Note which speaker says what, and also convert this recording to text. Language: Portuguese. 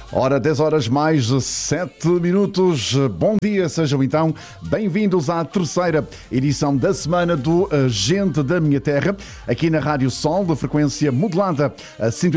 Speaker 1: Ora, 10 horas mais 7 minutos. Bom dia, sejam então bem-vindos à terceira edição da semana do Gente da Minha Terra, aqui na Rádio Sol, da frequência modulada a 180